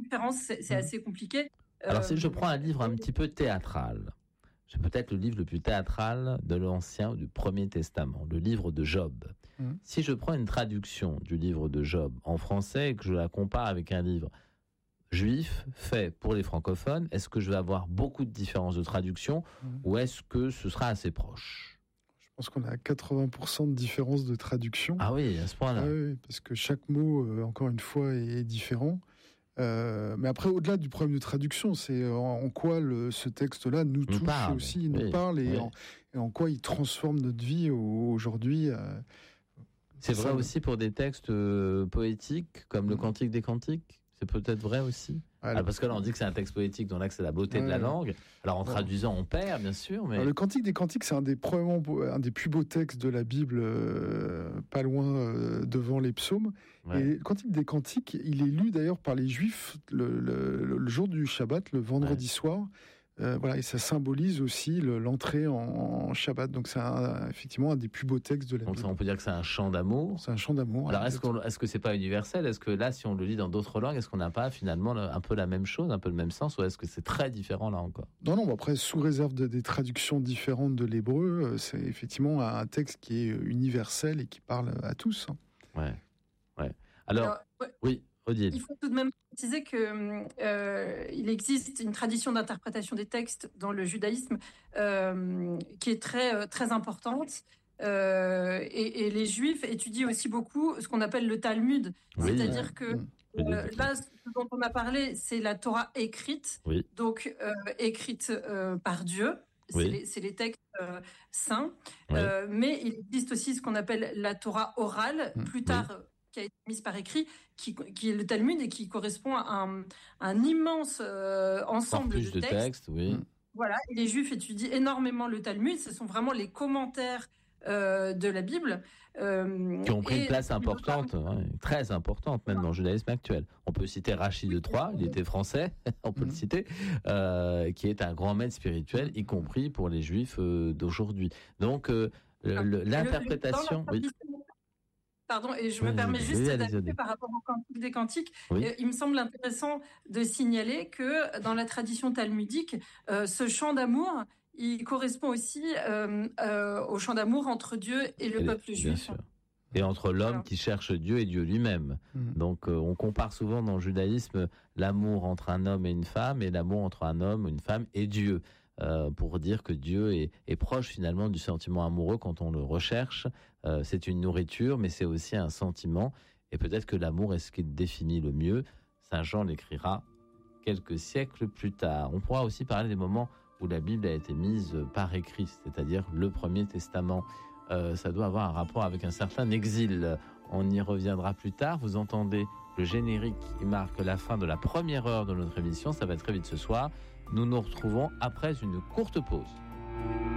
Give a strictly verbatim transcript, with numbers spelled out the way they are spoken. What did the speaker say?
différence, c'est, c'est assez compliqué. Alors, euh, si je prends un livre un petit peu théâtral, c'est peut-être le livre le plus théâtral de l'Ancien ou du Premier Testament, le livre de Job. Mmh. Si je prends une traduction du livre de Job en français et que je la compare avec un livre juif fait pour les francophones, est-ce que je vais avoir beaucoup de différences de traduction mmh. ou est-ce que ce sera assez proche ? Je pense qu'on a quatre-vingts pour cent de différences de traduction. Ah oui, à ce point-là. Ah oui, parce que chaque mot, euh, encore une fois, est différent. Euh, mais après, au-delà du problème de traduction, c'est en, en quoi le, ce texte-là nous, nous touche parle. aussi, il oui, nous parle et, oui. en, et en quoi il transforme notre vie au, aujourd'hui. Euh, c'est vrai ça, aussi pour des textes euh, poétiques comme mmh. le Cantique des Cantiques. C'est peut-être vrai aussi. Alors, parce que là, on dit que c'est un texte poétique, donc là, c'est la beauté ouais. de la langue. Alors, en traduisant, on perd, bien sûr. Mais... Alors, le Cantique des Cantiques, c'est un des, probablement un des plus beaux textes de la Bible, euh, pas loin euh, devant les psaumes. Ouais. Et le Cantique des Cantiques, il est lu d'ailleurs par les Juifs le, le, le jour du Shabbat, le vendredi ouais. soir. Euh, voilà, et ça symbolise aussi le, l'entrée en, en Shabbat. Donc c'est un, effectivement un des plus beaux textes de la Donc Bible. Ça, on peut dire que c'est un chant d'amour. C'est un chant d'amour. Alors est-ce, qu'on, est-ce que c'est pas universel ? Est-ce que là, si on le lit dans d'autres langues, est-ce qu'on n'a pas finalement un peu la même chose, un peu le même sens, ou est-ce que c'est très différent là encore ? Non, non. Après, sous réserve de, des traductions différentes de l'hébreu, c'est effectivement un texte qui est universel et qui parle à tous. Ouais, ouais. Alors, Alors ouais. oui. Odile. Il faut tout de même préciser que euh, il existe une tradition d'interprétation des textes dans le judaïsme euh, qui est très très importante. Euh, et, et les Juifs étudient aussi beaucoup ce qu'on appelle le Talmud, oui. c'est-à-dire que euh, là, ce dont on a parlé, c'est la Torah écrite, oui. donc euh, écrite euh, par Dieu. C'est, oui. les, c'est les textes euh, saints, oui. euh, mais il existe aussi ce qu'on appelle la Torah orale. Plus tard. Oui. qui a été mise par écrit, qui, qui est le Talmud et qui correspond à un, un immense euh, ensemble plus de, de textes. textes. Oui. Voilà, et les Juifs étudient énormément le Talmud. Ce sont vraiment les commentaires euh, de la Bible euh, qui ont pris une place importante, hein, très importante même dans le judaïsme actuel. On peut citer Rachid de Troyes, il était français, on peut mmh. le citer, euh, qui est un grand maître spirituel, y compris pour les Juifs euh, d'aujourd'hui. Donc euh, le, le, l'interprétation. Oui. Pardon, et je me oui, permets juste oui, d'ajouter par rapport au Cantique des Cantiques. Oui. Euh, il me semble intéressant de signaler que dans la tradition talmudique, euh, ce chant d'amour, il correspond aussi euh, euh, au chant d'amour entre Dieu et le et peuple juif. Bien sûr. Et entre l'homme voilà. qui cherche Dieu et Dieu lui-même. Mmh. Donc euh, on compare souvent dans le judaïsme l'amour entre un homme et une femme et l'amour entre un homme, une femme et Dieu. Euh, pour dire que Dieu est, est proche finalement du sentiment amoureux quand on le recherche. Euh, c'est une nourriture, mais c'est aussi un sentiment. Et peut-être que l'amour est ce qui définit le mieux. Saint Jean l'écrira quelques siècles plus tard. On pourra aussi parler des moments où la Bible a été mise par écrit, c'est-à-dire le Premier Testament. Euh, ça doit avoir un rapport avec un certain exil. On y reviendra plus tard. Vous entendez le générique qui marque la fin de la première heure de notre émission. Ça va très vite ce soir. Nous nous retrouvons après une courte pause.